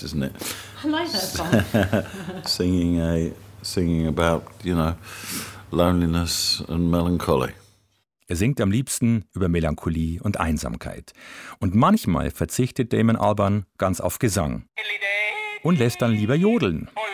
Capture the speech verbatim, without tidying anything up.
best, isn't it? I like that song. singing a singing about, you know, loneliness and melancholy. Er singt am liebsten über Melancholie und Einsamkeit. Und manchmal verzichtet Damon Albarn ganz auf Gesang und lässt dann lieber jodeln.